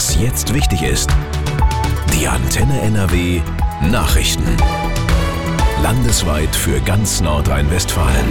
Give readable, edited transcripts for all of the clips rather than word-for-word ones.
Was jetzt wichtig ist. Die Antenne NRW Nachrichten. Landesweit für ganz Nordrhein-Westfalen.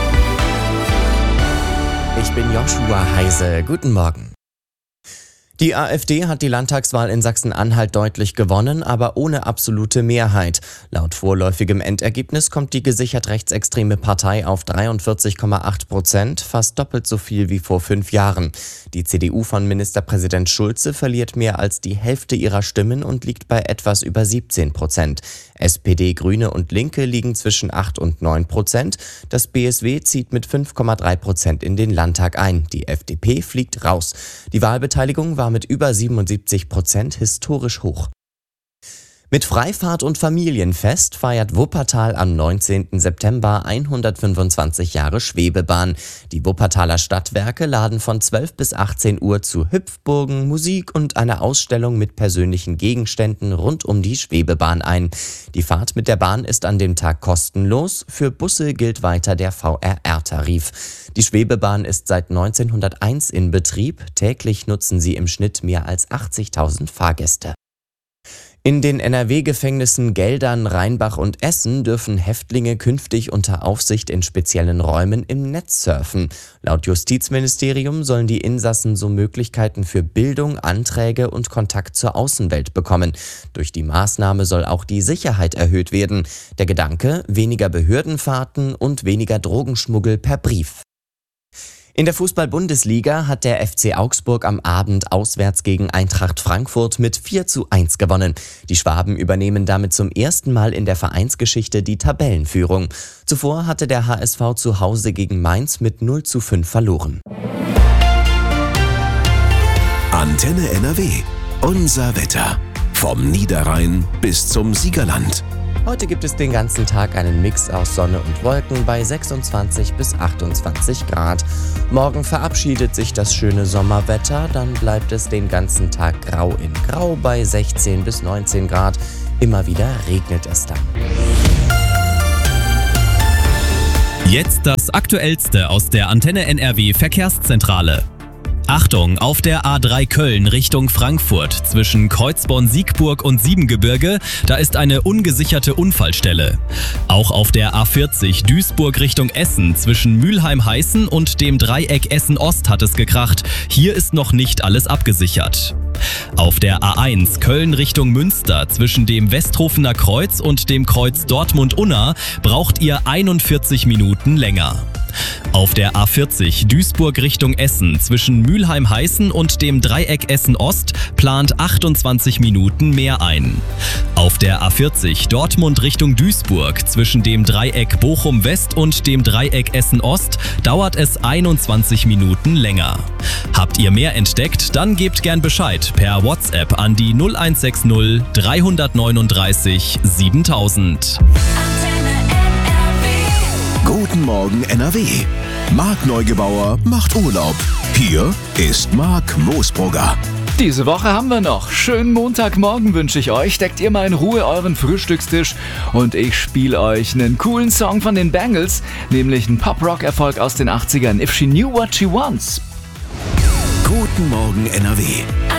Ich bin Joshua Heise. Guten Morgen. Die AfD hat die Landtagswahl in Sachsen-Anhalt deutlich gewonnen, aber ohne absolute Mehrheit. Laut vorläufigem Endergebnis kommt die gesichert rechtsextreme Partei auf 43,8%, fast doppelt so viel wie vor 5 Jahren. Die CDU von Ministerpräsident Schulze verliert mehr als die Hälfte ihrer Stimmen und liegt bei etwas über 17%. SPD, Grüne und Linke liegen zwischen 8 und 9%. Das BSW zieht mit 5,3% in den Landtag ein. Die FDP fliegt raus. Die Wahlbeteiligung war mit über 77% historisch hoch. Mit Freifahrt und Familienfest feiert Wuppertal am 19. September 125 Jahre Schwebebahn. Die Wuppertaler Stadtwerke laden von 12 bis 18 Uhr zu Hüpfburgen, Musik und einer Ausstellung mit persönlichen Gegenständen rund um die Schwebebahn ein. Die Fahrt mit der Bahn ist an dem Tag kostenlos. Für Busse gilt weiter der VRR-Tarif. Die Schwebebahn ist seit 1901 in Betrieb. Täglich nutzen sie im Schnitt mehr als 80.000 Fahrgäste. In den NRW-Gefängnissen Geldern, Rheinbach und Essen dürfen Häftlinge künftig unter Aufsicht in speziellen Räumen im Netz surfen. Laut Justizministerium sollen die Insassen so Möglichkeiten für Bildung, Anträge und Kontakt zur Außenwelt bekommen. Durch die Maßnahme soll auch die Sicherheit erhöht werden. Der Gedanke: weniger Behördenfahrten und weniger Drogenschmuggel per Brief. In der Fußball-Bundesliga hat der FC Augsburg am Abend auswärts gegen Eintracht Frankfurt mit 4:1 gewonnen. Die Schwaben übernehmen damit zum ersten Mal in der Vereinsgeschichte die Tabellenführung. Zuvor hatte der HSV zu Hause gegen Mainz mit 0:5 verloren. Antenne NRW. Unser Wetter. Vom Niederrhein bis zum Siegerland. Heute gibt es den ganzen Tag einen Mix aus Sonne und Wolken bei 26 bis 28 Grad. Morgen verabschiedet sich das schöne Sommerwetter, dann bleibt es den ganzen Tag grau in grau bei 16 bis 19 Grad. Immer wieder regnet es dann. Jetzt das Aktuellste aus der Antenne NRW Verkehrszentrale. Achtung, auf der A3 Köln Richtung Frankfurt zwischen Kreuzborn-Siegburg und Siebengebirge, da ist eine ungesicherte Unfallstelle. Auch auf der A40 Duisburg Richtung Essen zwischen Mülheim-Heißen und dem Dreieck Essen-Ost hat es gekracht. Hier ist noch nicht alles abgesichert. Auf der A1 Köln Richtung Münster zwischen dem Westhofener Kreuz und dem Kreuz Dortmund-Unna braucht ihr 41 Minuten länger. Auf der A40 Duisburg Richtung Essen zwischen Mülheim-Heißen und dem Dreieck Essen-Ost plant 28 Minuten mehr ein. Auf der A40 Dortmund Richtung Duisburg zwischen dem Dreieck Bochum-West und dem Dreieck Essen-Ost dauert es 21 Minuten länger. Habt ihr mehr entdeckt? Dann gebt gern Bescheid per WhatsApp an die 0160 339 7000. Guten Morgen NRW. Marc Neugebauer macht Urlaub. Hier ist Marc Moosbrugger. Diese Woche haben wir noch. Schönen Montagmorgen wünsche ich euch. Deckt ihr mal in Ruhe euren Frühstückstisch und ich spiele euch einen coolen Song von den Bangles, nämlich einen Pop-Rock-Erfolg aus den 80ern, If She Knew What She Wants. Guten Morgen NRW.